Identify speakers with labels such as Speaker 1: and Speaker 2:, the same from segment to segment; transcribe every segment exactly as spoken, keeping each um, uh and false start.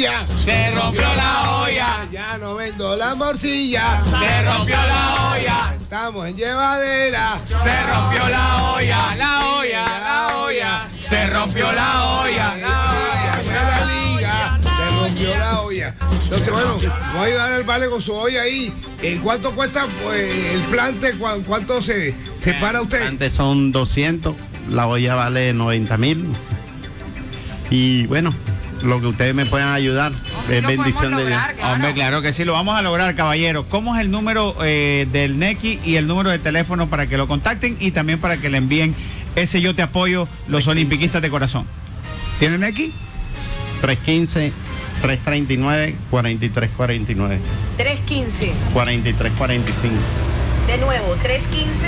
Speaker 1: olla.
Speaker 2: Se rompió la olla.
Speaker 1: Ya no vendo la morcilla.
Speaker 2: Se rompió la olla.
Speaker 1: Estamos en llevadera.
Speaker 2: Se rompió la olla. La olla, la olla. Se rompió la olla. La olla.
Speaker 1: La liga. Se rompió la olla. Entonces, bueno, voy a ayudar al vale con su olla ahí. ¿En cuánto cuesta pues, el plante? ¿Cu- ¿Cuánto se, se para usted?
Speaker 3: Antes son doscientos, la olla vale noventa mil. Y bueno, lo que ustedes me puedan ayudar
Speaker 4: No, sí
Speaker 3: es
Speaker 4: lo
Speaker 3: bendición
Speaker 4: podemos
Speaker 3: de Dios.
Speaker 4: lograr, claro.
Speaker 2: Hombre, claro que sí, lo vamos a lograr, caballero. ¿Cómo es el número eh, del Nequi y el número de teléfono para que lo contacten y también para que le envíen ese Yo Te Apoyo, los olimpiquistas de corazón?
Speaker 5: ¿Tienen X?
Speaker 3: tres uno cinco, tres tres nueve, cuatro tres cuatro nueve.
Speaker 6: tres quince.
Speaker 3: cuatro tres cuatro cinco.
Speaker 6: De nuevo, tres quince.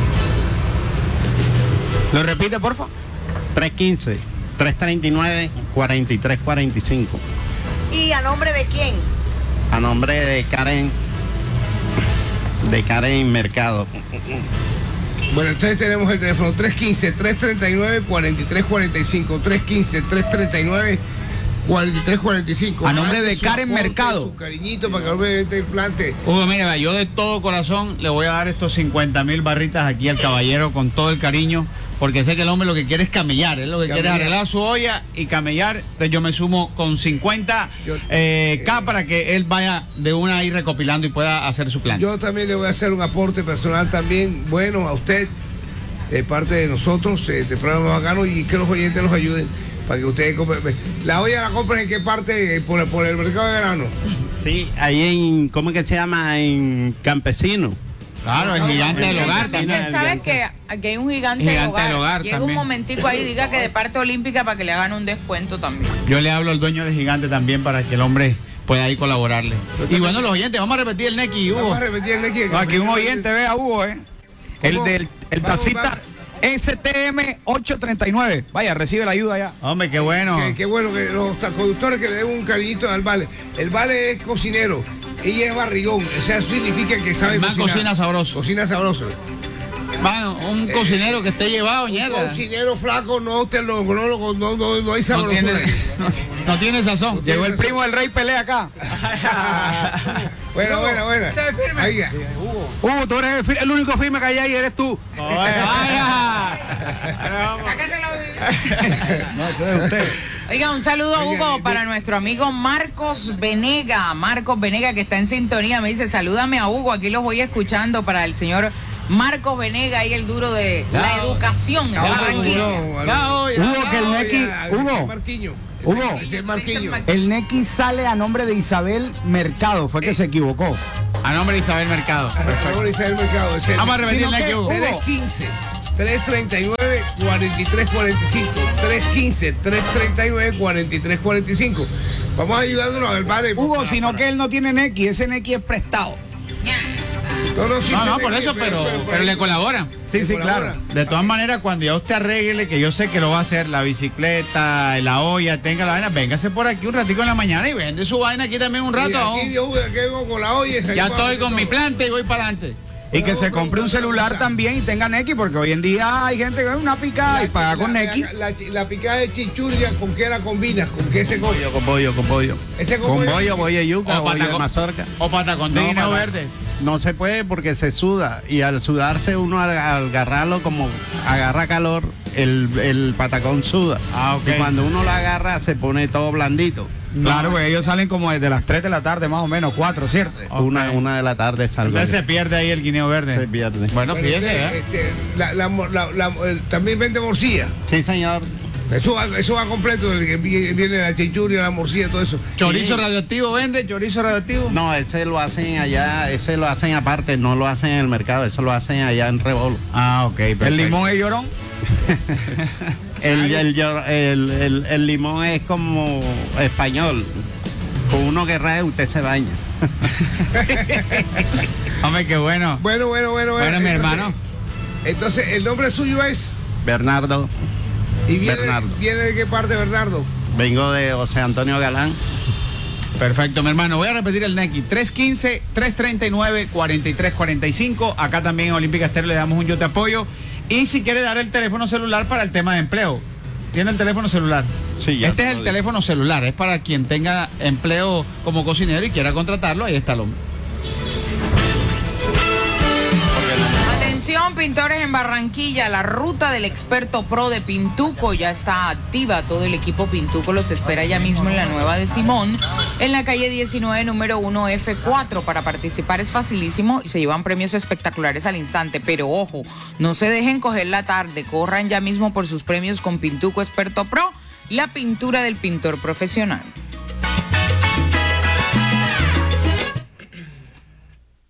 Speaker 5: ¿Lo repite, porfa?
Speaker 3: tres uno cinco, tres tres nueve, cuatro tres cuatro cinco.
Speaker 6: ¿Y a nombre de quién?
Speaker 3: A nombre de Karen, de Karen Mercado.
Speaker 1: Bueno, entonces tenemos el teléfono tres uno cinco, tres tres nueve, cuatro tres cuatro cinco. tres uno cinco, tres tres nueve, cuatro tres cuatro cinco.
Speaker 5: A nombre de
Speaker 1: Su
Speaker 5: Karen
Speaker 1: aporte,
Speaker 5: Mercado.
Speaker 1: Su cariñito para que me este implante.
Speaker 2: Hugo, mira, yo de todo corazón le voy a dar estos cincuenta mil barritas aquí al caballero con todo el cariño, porque sé que el hombre lo que quiere es camellar, él lo que quiere es
Speaker 1: Camellar.
Speaker 2: arreglar su olla y camellar. Entonces yo me sumo con cincuenta
Speaker 1: Yo-
Speaker 2: eh, K
Speaker 1: eh,
Speaker 2: para que él vaya de una ahí recopilando y pueda hacer su plan.
Speaker 1: Yo también le voy a hacer un aporte personal también, bueno, a usted, de parte de nosotros, eh, de programa bacano, y que los oyentes nos ayuden para que ustedes compren. ¿La olla la compran en qué parte? Eh, Por, por el mercado de grano.
Speaker 3: Sí, ahí en, ¿cómo es que se llama? En Campesino.
Speaker 2: Claro, el gigante del hogar
Speaker 3: Sí,
Speaker 2: también.
Speaker 3: no,
Speaker 4: ¿Sabes que aquí hay un gigante,
Speaker 2: Gigante
Speaker 4: del hogar?
Speaker 2: del hogar
Speaker 4: Llega
Speaker 2: también.
Speaker 4: un momentico ahí, diga que de parte olímpica para que le hagan un descuento también.
Speaker 2: Yo le hablo al dueño del gigante también para que el hombre pueda ahí colaborarle. Y bueno, los oyentes, vamos a repetir el Nequi, Hugo.
Speaker 1: Vamos a repetir el Nequi.
Speaker 5: No, aquí un oyente ve a Hugo, ¿eh? El
Speaker 1: ¿Cómo?
Speaker 5: del el
Speaker 1: Vamos,
Speaker 5: taxista
Speaker 1: vamos.
Speaker 5: S T M ochocientos treinta y nueve. Vaya, recibe la ayuda ya.
Speaker 2: Hombre, qué bueno.
Speaker 1: Qué, qué bueno que los conductores que le den un cariñito al vale. El vale es cocinero, ella es barrigón, o sea, eso significa que sabe
Speaker 2: Más
Speaker 1: cocinar.
Speaker 2: cocina sabroso.
Speaker 1: Cocina sabroso.
Speaker 2: Mano, un cocinero que esté llevado,
Speaker 1: Un
Speaker 2: mierda.
Speaker 1: cocinero flaco no te lo no, lo- no, no, no hay
Speaker 2: No
Speaker 1: sabrosura.
Speaker 2: tiene, no, ti- no tiene sazón.
Speaker 5: Llegó el primo del rey pelea acá.
Speaker 1: Buena, buena, buena. Ahí,
Speaker 5: Hugo, tú eres el fi- el único firme que hay ahí, eres tú.
Speaker 2: Oye, vaya.
Speaker 5: No, eso es usted.
Speaker 4: Oiga, un saludo a
Speaker 1: Oiga,
Speaker 4: Hugo
Speaker 1: de-
Speaker 4: para nuestro amigo Marcos Venega. Marcos Venega que está en sintonía. Me dice, salúdame a Hugo. Aquí los voy escuchando para el señor Marcos Venega y el duro de la educación en
Speaker 1: Ya,
Speaker 4: Barranquilla.
Speaker 1: no,
Speaker 2: Ya,
Speaker 1: no.
Speaker 2: oye,
Speaker 5: Hugo,
Speaker 2: ya,
Speaker 5: que el
Speaker 2: oye.
Speaker 5: Nequi,
Speaker 1: Ese
Speaker 5: Hugo,
Speaker 1: es Marquiño.
Speaker 5: Hugo.
Speaker 1: Ese es Marquiño.
Speaker 5: El Nequi sale a nombre de Isabel Mercado, fue que se equivocó.
Speaker 2: A nombre de Isabel Mercado.
Speaker 1: Ahora Isabel Mercado. Es el
Speaker 2: Vamos a repetir
Speaker 5: Sino
Speaker 2: el Nequi,
Speaker 5: que,
Speaker 2: Hugo.
Speaker 5: Hugo,
Speaker 1: tres uno cinco, tres tres nueve, cuatro tres cuatro cinco. tres uno cinco, tres tres nueve, cuatro tres cuatro cinco. Vamos ayudándonos al vale.
Speaker 5: Hugo, sino que él no tiene Nequi, ese Nequi es prestado.
Speaker 1: No, no, sí
Speaker 2: No,
Speaker 1: se
Speaker 2: no,
Speaker 1: le-
Speaker 2: por eso, pero, pero le colabora.
Speaker 5: Sí,
Speaker 1: Le
Speaker 5: sí,
Speaker 1: colabora.
Speaker 5: claro.
Speaker 2: De todas maneras, cuando ya usted arregle, que yo sé que lo va a hacer, la bicicleta, la olla, tenga la vaina, véngase por aquí un ratico en la mañana y vende su vaina aquí también un
Speaker 1: Y
Speaker 2: rato.
Speaker 1: aquí yo aquí vengo con la olla. y se
Speaker 2: Ya
Speaker 1: va a
Speaker 2: estoy
Speaker 1: hacer
Speaker 2: con mi
Speaker 1: todo.
Speaker 2: planta y voy para adelante.
Speaker 5: Y que se compre un celular también y tenga Nequi, porque hoy en día hay gente que ve una picada y paga con
Speaker 1: la,
Speaker 5: Nequi.
Speaker 1: La, la, la picada de chichurria, ¿con qué la combinas? ¿Con qué se come?
Speaker 3: Con pollo, con pollo.
Speaker 1: Ese con
Speaker 3: Con
Speaker 1: pollo.
Speaker 3: pollo, bollo de yuca,
Speaker 2: O
Speaker 3: bollo de
Speaker 2: patacón.
Speaker 3: mazorca.
Speaker 2: O patacón de
Speaker 3: No,
Speaker 2: guineo
Speaker 3: para-
Speaker 2: verde.
Speaker 3: No se puede porque se suda y al sudarse uno al, al agarrarlo como agarra calor, el, el patacón suda.
Speaker 2: Ah, ok.
Speaker 3: Y cuando uno lo agarra se pone todo blandito.
Speaker 5: Claro, pues ellos salen como desde las tres de la tarde, más o menos, cuatro, ¿cierto?
Speaker 2: Ok.
Speaker 3: Una, una de la tarde salgo.
Speaker 2: Entonces
Speaker 3: yo.
Speaker 2: se pierde ahí el guineo verde.
Speaker 3: Se pierde.
Speaker 2: Bueno,
Speaker 1: Bueno,
Speaker 2: fíjese,
Speaker 1: este,
Speaker 2: ¿eh?
Speaker 1: este, la- la- la- la- el- también vende morcilla.
Speaker 3: Sí, señor.
Speaker 1: Eso va, eso va completo, el que viene viene la chichurria, la morcilla, todo eso.
Speaker 2: Chorizo
Speaker 3: Sí.
Speaker 2: radioactivo vende, chorizo radioactivo.
Speaker 3: No, ese lo hacen allá, ese lo hacen aparte, no lo hacen en el mercado, eso lo hacen allá en Rebolo.
Speaker 2: Ah, ok, perfecto.
Speaker 5: El limón es llorón.
Speaker 3: El, el, el, el- el limón es como español. Con uno que rae usted se baña.
Speaker 2: Hombre, qué bueno.
Speaker 1: Bueno, bueno, bueno,
Speaker 2: Bueno, mi
Speaker 1: Entonces-
Speaker 2: hermano.
Speaker 1: Entonces, el nombre suyo es.
Speaker 3: Bernardo,
Speaker 1: ¿Y viene,
Speaker 3: Bernardo.
Speaker 1: viene de qué parte, Bernardo?
Speaker 3: vengo de José Antonio Galán.
Speaker 2: Perfecto, mi hermano. Voy a repetir el Nequi. tres uno cinco, tres tres nueve, cuatro tres cuatro cinco. Acá también en Olímpica Estéreo le damos un yo te apoyo. Y si quiere dar el teléfono celular para el tema de empleo. ¿Tiene el teléfono celular?
Speaker 3: Sí, ya
Speaker 2: Este
Speaker 3: te
Speaker 2: es
Speaker 3: lo
Speaker 2: el
Speaker 3: digo.
Speaker 2: teléfono celular, es para quien tenga empleo como cocinero y quiera contratarlo, ahí está el hombre.
Speaker 4: Atención, pintores en Barranquilla, la ruta del experto pro de Pintuco ya está activa. Todo el equipo Pintuco los espera ya mismo en la Nueva de Simón, en la calle diecinueve, número uno F cuatro. Para participar es facilísimo y se llevan premios espectaculares al instante. Pero ojo, no se dejen coger la tarde, corran ya mismo por sus premios con Pintuco Experto Pro, la pintura del pintor profesional.